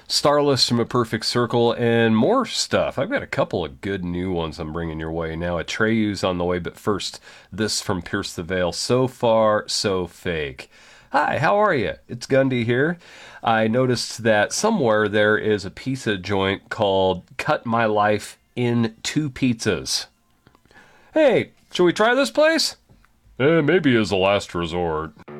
Starless from A Perfect Circle, and more stuff. I've got a couple of good new ones I'm bringing your way now. Atreyu's on the way, but first, this from Pierce the Veil. So far, so fake. Hi, how are you? It's Gundy here. I noticed that somewhere there is a pizza joint called Cut My Life in Two Pizzas. Hey, should we try this place? Maybe as a last resort.